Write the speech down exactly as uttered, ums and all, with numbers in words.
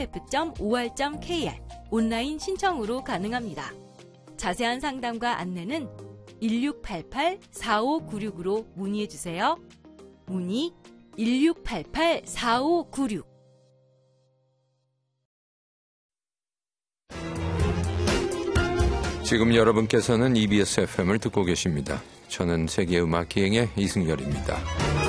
티에프에프 점 오알 점 케이알 온라인 신청으로 가능합니다. 자세한 상담과 안내는 일육팔팔 사오구육으로 문의해주세요. 문의 일육팔팔 사오구육. 지금 여러분께서는 이비에스 에프엠을 듣고 계십니다. 저는 세계음악기행의 이승열입니다.